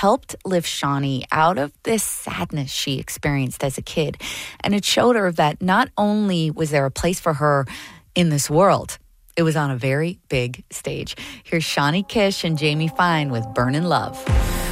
helped lift Shawnee out of this sadness she experienced as a kid. And it showed her that not only was there a place for her in this world, it was on a very big stage. Here's Shawnee Kish and Jamie Fine with Burnin' Love.